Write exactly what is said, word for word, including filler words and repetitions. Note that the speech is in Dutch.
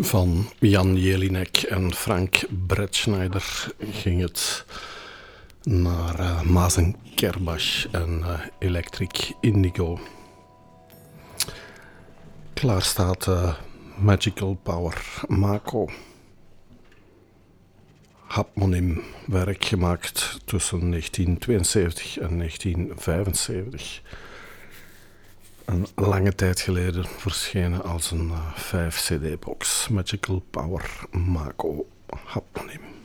Van Jan Jelinek en Frank Bretschneider ging het naar uh, Mazen Kerbach en uh, Electric Indigo. Klaar staat uh, Magical Power Mako. Hapmonym, werk gemaakt tussen negentien tweeënzeventig en negentien vijfenzeventig. Een lange tijd geleden verschenen als een uh, vijf cd-box. Magical Power Mako Hapmonym.